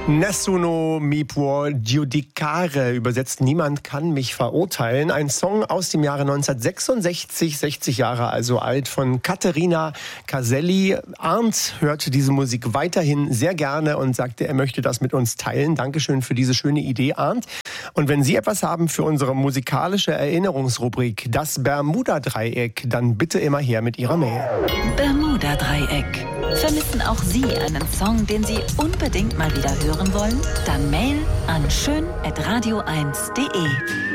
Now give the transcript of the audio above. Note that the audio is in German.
Nessuno mi può giudicare, übersetzt niemand kann mich verurteilen. Ein Song aus dem Jahre 1966, 60 Jahre also alt, von Caterina Caselli. Arndt hört diese Musik weiterhin sehr gerne und sagte, er möchte das mit uns teilen. Dankeschön für diese schöne Idee, Arndt. Und wenn Sie etwas haben für unsere musikalische Erinnerungsrubrik, das Bermuda-Dreieck, dann bitte immer her mit Ihrer Mail. Bermuda-Dreieck. Vermissen auch Sie einen Song, den Sie unbedingt mal wieder hören wollen? Dann Mail an schön@radio1.de.